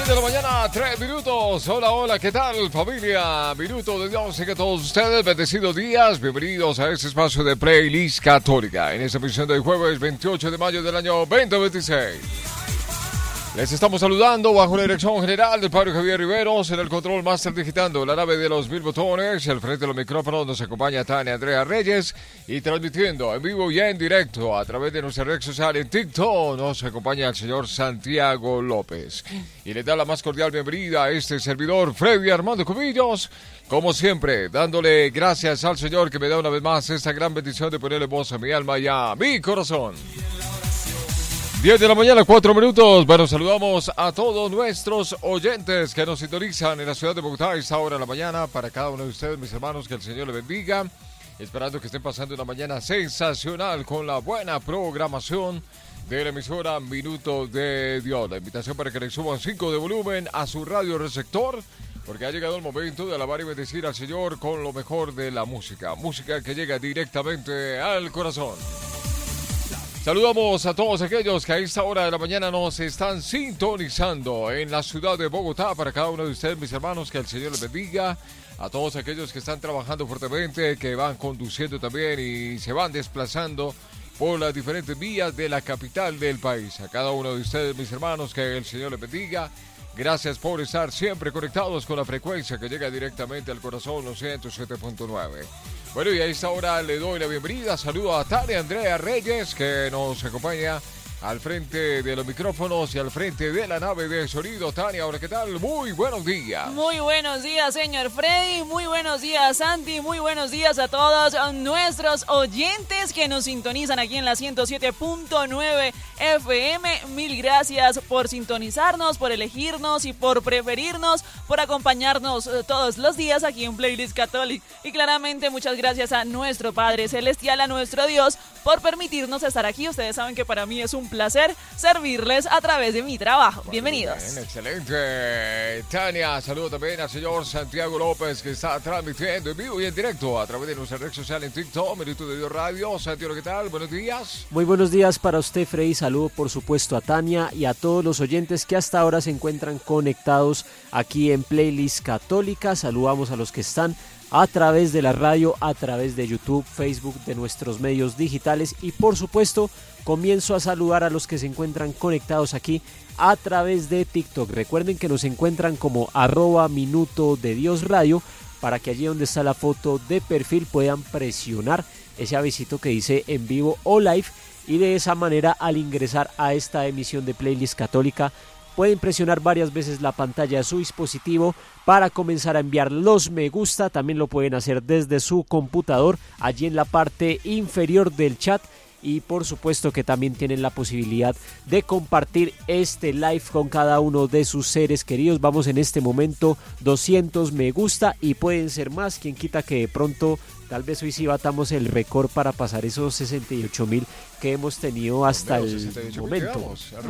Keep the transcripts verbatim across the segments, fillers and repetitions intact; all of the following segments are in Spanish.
diez de la mañana, tres minutos. Hola, hola, ¿qué tal, familia? Minuto de Dios y que todos ustedes, bendecidos días. Bienvenidos a este espacio de Playlist Católica. En esta emisión del jueves veintiocho de mayo del año veinte veintiséis. Les estamos saludando bajo la dirección general del padre Javier Riveros, en el control máster digitando la nave de los mil botones, y al frente de los micrófonos nos acompaña Tania Andrea Reyes, y transmitiendo en vivo y en directo a través de nuestra red social en TikTok nos acompaña el señor Santiago López. Y le da la más cordial bienvenida a este servidor Freddy Armando Cubillos, como siempre, dándole gracias al Señor que me da una vez más esta gran bendición de ponerle voz a mi alma y a mi corazón. diez de la mañana, cuatro minutos. Bueno, saludamos a todos nuestros oyentes que nos sintonizan en la ciudad de Bogotá a esta hora de la mañana. Para cada uno de ustedes, mis hermanos, que el Señor les bendiga. Esperando que estén pasando una mañana sensacional con la buena programación de la emisora Minuto de Dios. La invitación para que le suban cinco de volumen a su radio receptor, porque ha llegado el momento de alabar y bendecir al Señor con lo mejor de la música. Música que llega directamente al corazón. Saludamos a todos aquellos que a esta hora de la mañana nos están sintonizando en la ciudad de Bogotá. Para cada uno de ustedes, mis hermanos, que el Señor les bendiga. A todos aquellos que están trabajando fuertemente, que van conduciendo también y se van desplazando por las diferentes vías de la capital del país. A cada uno de ustedes, mis hermanos, que el Señor les bendiga. Gracias por estar siempre conectados con la frecuencia que llega directamente al corazón, los ciento siete punto nueve. Bueno, y a esta hora le doy la bienvenida. Saludo a Tania Andrea Reyes, que nos acompaña al frente de los micrófonos y al frente de la nave de sonido. Tania, hola, ¿qué tal? Muy buenos días. Muy buenos días, señor Freddy. Muy buenos días, Santi. Muy buenos días a todos nuestros oyentes que nos sintonizan aquí en la ciento siete punto nueve F M. Mil gracias por sintonizarnos, por elegirnos y por preferirnos, por acompañarnos todos los días aquí en Playlist Catholic. Y claramente muchas gracias a nuestro Padre Celestial, a nuestro Dios, por permitirnos estar aquí. Ustedes saben que para mí es un placer servirles a través de mi trabajo. Bueno, bienvenidos. Bien, excelente. Tania, saludo también al señor Santiago López, que está transmitiendo en vivo y en directo a través de nuestra red social en TikTok, Minuto de Dios Radio. Santiago, ¿qué tal? Buenos días. Muy buenos días para usted, Freddy. Saludo, por supuesto, a Tania y a todos los oyentes que hasta ahora se encuentran conectados aquí en Playlist Católica. Saludamos a los que están a través de la radio, a través de YouTube, Facebook, de nuestros medios digitales, y por supuesto comienzo a saludar a los que se encuentran conectados aquí a través de TikTok. Recuerden que nos encuentran como arroba Minuto de Dios Radio, para que allí donde está la foto de perfil puedan presionar ese avisito que dice en vivo o live, y de esa manera, al ingresar a esta emisión de Playlist Católica, pueden presionar varias veces la pantalla de su dispositivo para comenzar a enviar los me gusta. También lo pueden hacer desde su computador, allí en la parte inferior del chat. Y por supuesto que también tienen la posibilidad de compartir este live con cada uno de sus seres queridos. Vamos en este momento doscientos me gusta y pueden ser más. Quien quita que de pronto, tal vez hoy sí batamos el récord para pasar esos sesenta y ocho mil que hemos tenido hasta el momento.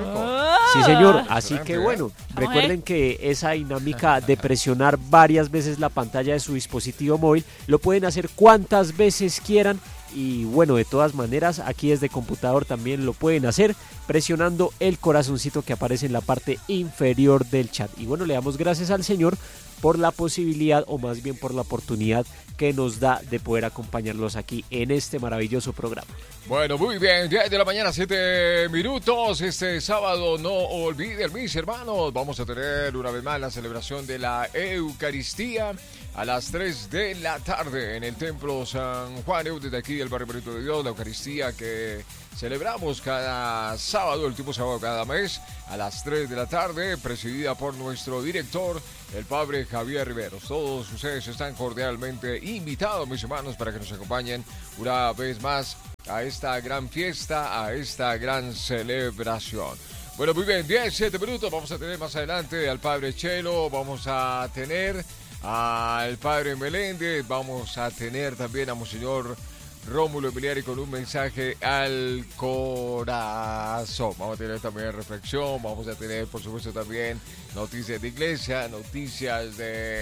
Sí, señor. Así que bueno, recuerden que esa dinámica de presionar varias veces la pantalla de su dispositivo móvil lo pueden hacer cuantas veces quieran. Y bueno, de todas maneras, aquí desde computador también lo pueden hacer presionando el corazoncito que aparece en la parte inferior del chat. Y bueno, le damos gracias al Señor por la posibilidad, o más bien por la oportunidad que nos da de poder acompañarlos aquí en este maravilloso programa. Bueno, muy bien, diez de la mañana, siete minutos. Este sábado, no olviden, mis hermanos, vamos a tener una vez más la celebración de la Eucaristía a las tres de la tarde en el Templo San Juan, desde aquí del barrio Benito de Dios. La Eucaristía que celebramos cada sábado, el último sábado de cada mes, a las tres de la tarde, presidida por nuestro director, el padre Javier Riveros. Todos ustedes están cordialmente invitados, mis hermanos, para que nos acompañen una vez más a esta gran fiesta, a esta gran celebración. Bueno, muy bien, diez, siete minutos. Vamos a tener más adelante al padre Chelo, vamos a tener al padre Meléndez, vamos a tener también a Monseñor Rómulo Emiliari con un mensaje al corazón. Vamos a tener también reflexión, vamos a tener por supuesto también noticias de iglesia, noticias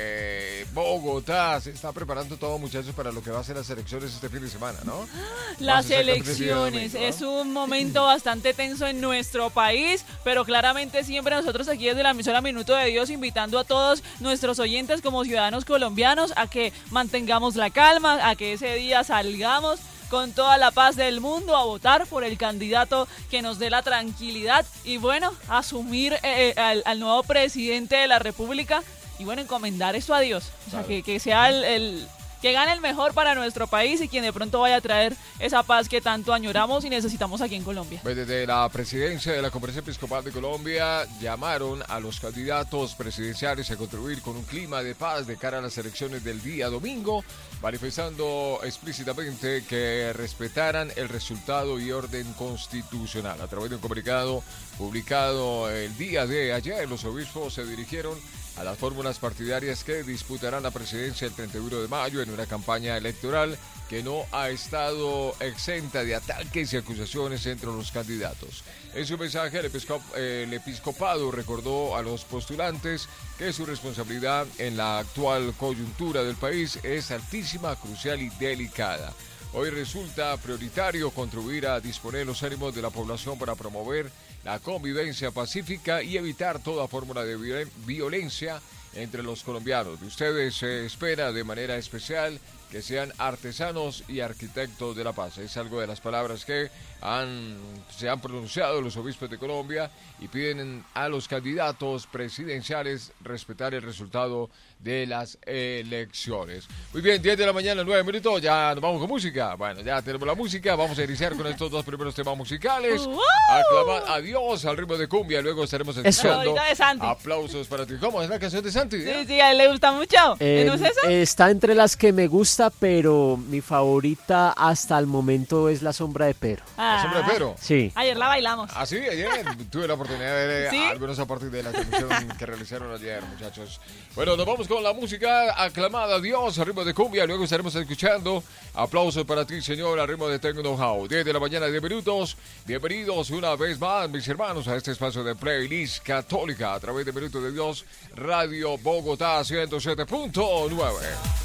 de Bogotá. Se está preparando todo, muchachos, para lo que va a ser las elecciones este fin de semana, ¿no? Las elecciones, domingo, ¿no? Es un momento bastante tenso en nuestro país, pero claramente siempre nosotros aquí desde la emisora Minuto de Dios invitando a todos nuestros oyentes como ciudadanos colombianos a que mantengamos la calma, a que ese día salgamos con toda la paz del mundo a votar por el candidato que nos dé la tranquilidad y bueno, asumir eh, al, al nuevo presidente de la República y bueno, encomendar eso a Dios, o sea, que, que sea el, el que gane el mejor para nuestro país y quien de pronto vaya a traer esa paz que tanto añoramos y necesitamos aquí en Colombia. Desde la presidencia de la Conferencia Episcopal de Colombia llamaron a los candidatos presidenciales a contribuir con un clima de paz de cara a las elecciones del día domingo, manifestando explícitamente que respetaran el resultado y orden constitucional. A través de un comunicado publicado el día de ayer, los obispos se dirigieron a las fórmulas partidarias que disputarán la presidencia el treinta y uno de mayo en una campaña electoral que no ha estado exenta de ataques y acusaciones entre los candidatos. En su mensaje, el, episcop el episcopado recordó a los postulantes que su responsabilidad en la actual coyuntura del país es altísima, crucial y delicada. Hoy resulta prioritario contribuir a disponer los ánimos de la población para promover la convivencia pacífica y evitar toda fórmula de violencia entre los colombianos. De ustedes se espera de manera especial que sean artesanos y arquitectos de la paz. Es algo de las palabras que han, se han pronunciado los obispos de Colombia y piden a los candidatos presidenciales respetar el resultado de las elecciones. Muy bien, diez de la mañana, nueve minutos, ya nos vamos con música. Bueno, ya tenemos la música, vamos a iniciar con estos dos primeros temas musicales. ¡Wow! Aclamar adiós al ritmo de cumbia, luego estaremos escuchando aplausos para ti. ¿Cómo es la canción de Santi? Sí, sí, a él le gusta mucho. Eh, ¿No es esa? Está entre las que me gusta, pero mi favorita hasta el momento es La Sombra de Pedro. Ah. ¿La Sombra de Pedro? Sí. Ayer la bailamos. Ah, sí, ayer tuve la oportunidad de ver ¿Sí? algunos a partir de la transmisión que realizaron ayer, muchachos. Bueno, nos vamos con la música aclamada Dios, al ritmo de cumbia. Luego estaremos escuchando aplausos para ti, señor, al ritmo de Techno House. diez de la mañana, diez minutos. Bienvenidos una vez más, mis hermanos, a este espacio de Playlist Católica a través de Minuto de Dios, Radio Bogotá ciento siete punto nueve.